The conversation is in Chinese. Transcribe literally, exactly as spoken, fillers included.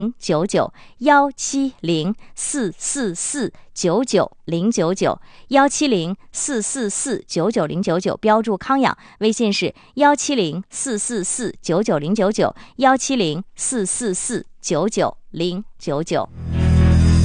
九九幺七零四四四九九零九九幺七零四四四九九零九九，标注康养。微信是幺七零四四四九九零九九幺七零四四四九九零九九。